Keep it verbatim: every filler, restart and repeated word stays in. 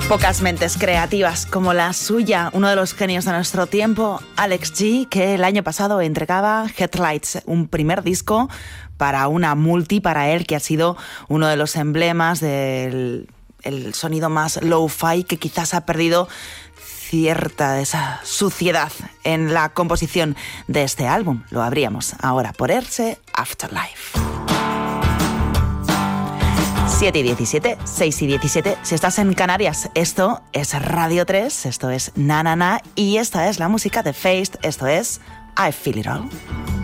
Pocas mentes creativas como la suya, uno de los genios de nuestro tiempo, Alex G, que el año pasado entregaba Headlights, un primer disco para una multi, para él, que ha sido uno de los emblemas del el sonido más lo-fi, que quizás ha perdido cierta de esa suciedad en la composición de este álbum. Lo abríamos ahora por Erse Afterlife. siete y diecisiete, seis y diecisiete. Si estás en Canarias, esto es Radio tres, esto es Na Na Na, y esta es la música de Feist, esto es I Feel It All.